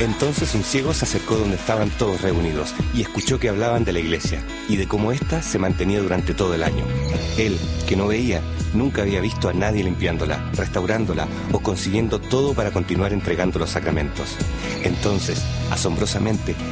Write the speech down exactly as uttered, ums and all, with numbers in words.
Entonces un ciego se acercó donde estaban todos reunidos y escuchó que hablaban de la iglesia y de cómo ésta se mantenía durante todo el año. Él, que no veía, nunca había visto a nadie limpiándola, restaurándola o consiguiendo todo para continuar entregando los sacramentos. Entonces, asombrosamente,